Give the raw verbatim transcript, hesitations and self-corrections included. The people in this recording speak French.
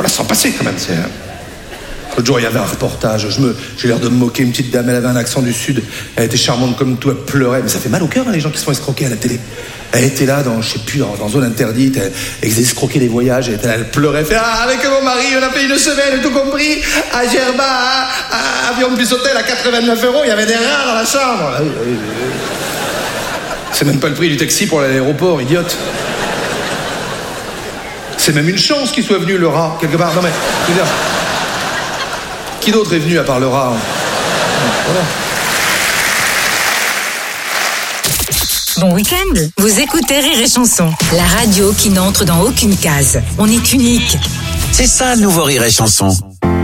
On la sent passer quand même, c'est... L'autre jour, il y avait un reportage, je me, j'ai l'air de me moquer, une petite dame, elle avait un accent du Sud, elle était charmante comme tout, elle pleurait, mais ça fait mal au cœur, hein, les gens qui se font escroquer à la télé. Elle était là, dans, je sais plus, dans, dans zone interdite, elle, elle faisait escroquer les voyages, elle était là, elle pleurait, elle fait, ah, avec mon mari, on a fait une semaine, tout compris, à Gerba, à, à Avion Plus Hôtel, à quatre-vingt-neuf euros, il y avait des rats dans la chambre. C'est même pas le prix du taxi pour aller à l'aéroport, idiote. C'est même une chance qu'il soit venu, le rat, quelque part. Non mais, je veux dire... Qui d'autre est venu à part le rat? Voilà. Bon week-end. Vous écoutez Rire et Chanson, la radio qui n'entre dans aucune case. On est unique. C'est ça le nouveau Rire et Chanson.